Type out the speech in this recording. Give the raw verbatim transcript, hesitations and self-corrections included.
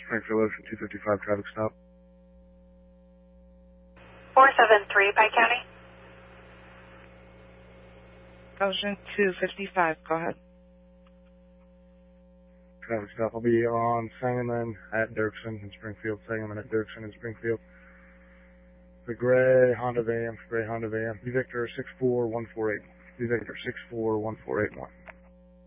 Springfield Ocean two fifty-five traffic stop. four seven three, Pike County. Ocean two fifty-five, go ahead. Traffic stop. I'll be on Sangamon at Dirksen in Springfield, Sangamon at Dirksen in Springfield. The gray Honda van, gray Honda van. V Victor six four one four eight. V Victor six four one four eight one.